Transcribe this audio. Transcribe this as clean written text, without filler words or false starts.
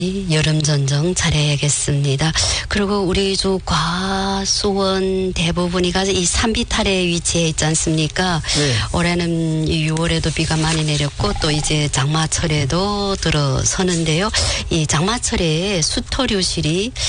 여름 전정 잘해야겠습니다. 그리고 우리 주 과수원 대부분이 이 산비탈에 위치해 있지 않습니까? 네. 올해는 6월에도 비가 많이 내렸고 또 이제 장마철에도 들어서는데요. 이 장마철에 수토류실이